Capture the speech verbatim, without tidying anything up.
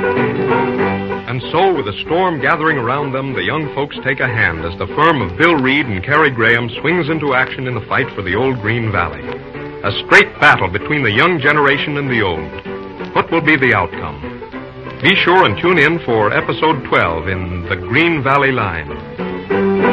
And so, with a storm gathering around them, the young folks take a hand as the firm of Bill Reed and Cary Graham swings into action in the fight for the old Green Valley. A straight battle between the young generation and the old. What will be the outcome? Be sure and tune in for episode twelve in The Green Valley Line.